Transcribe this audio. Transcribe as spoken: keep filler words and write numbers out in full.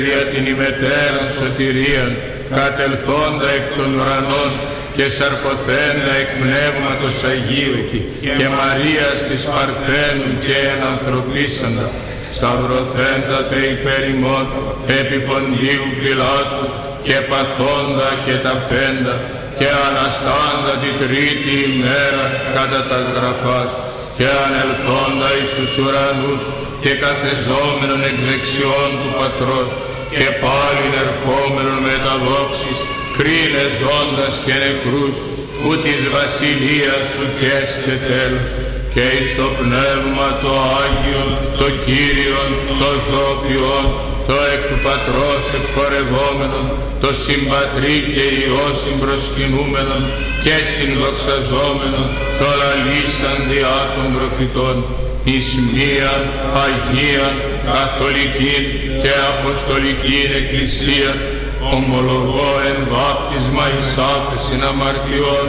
για την ημετέραν σωτηρίαν, κατελθόντα εκ των ουρανών και σαρποθέντα εκ Πνεύματος Αγίου και Μαρίας της Παρθένου και ενανθρωπίσαντα, σταυρωθέντα τε υπέρ ημών επί Ποντίου Πιλάτου και παθόντα και ταφέντα και αναστάντα τη τρίτη ημέρα κατά τας γραφάς και ανελθόντα εις τους ουρανούς και καθεζόμενον εκ δεξιών του Πατρός και πάλιν ερχόμενον με τα δόξης κρίνε ζώντας και νεκρούς που της βασιλείας σου καίστε τέλος και εις το Πνεύμα το Άγιον, το Κύριον, το Ζώπιον, το εκ του Πατρός εκχορευόμενον, το Συμπατρί και Υιό συμπροσκυνούμενον και συνδοξαζόμενον, το λαλήσαν διά των προφητών, εις μίαν Αγίαν, Καθολικήν και Αποστολικήν Εκκλησίαν, ομολογώ εν βάπτισμα εις άφεσιν αμαρτιών